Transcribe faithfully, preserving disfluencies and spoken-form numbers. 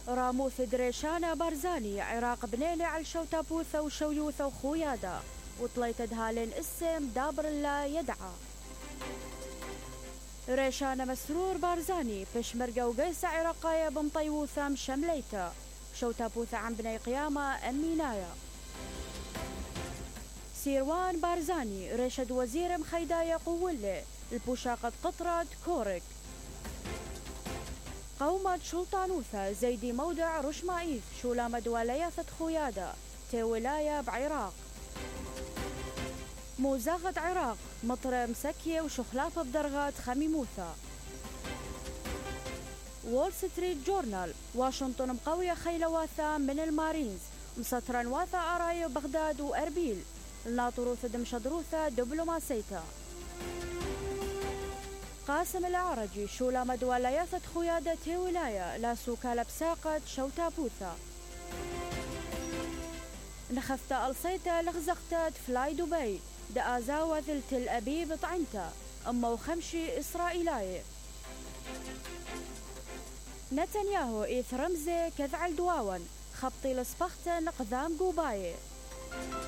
راموث دريشانا بارزاني عراق بنيلي على شوتا بوثا وشويوثا وخويادا وطليت دهالين اسم دابر الله يدعى ريشانا مسرور بارزاني بشمرقة وقيسة عراقية بمطيوثة مشمليتا شوتا بوثا عم بني قيامة أمينايا سيروان بارزاني رشد وزير مخيدايا قولي البوشاقة قطرة كورك قومة شلطانوثة زيدي مودع رشمائيث شولامد ولاياثة خويادا تي ولاية بعراق موزاغة عراق مطرة مسكية وشخلافة بدرغات خميموثة وول ستريت جورنال واشنطن مقوية خيلة واثا من المارينز مسطرا واثا أرايا بغداد وأربيل الناطروثة دمشدروثة دبلوماسيتا قاسم العرجي شولا مدولاياثة خويادة تي ولاية لا سوكالة بساقة شوتا بوثا نخفتا ألصيتا لغزقتا فلاي دبي دا آزاوة ذل تل أبيب طعنتا أما وخمشي إسرائيلاي نتنياهو إيث رمزي كذعل دواون خبطي لصبختا نقذام قوباي